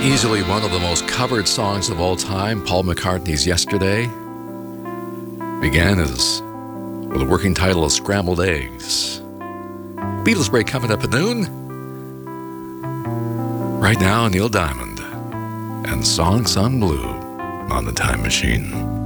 Easily one of the most covered songs of all time, Paul McCartney's Yesterday, began with a working title of Scrambled Eggs. Beatles break coming up at noon. Right now, Neil Diamond and Song Sung Blue on the Time Machine.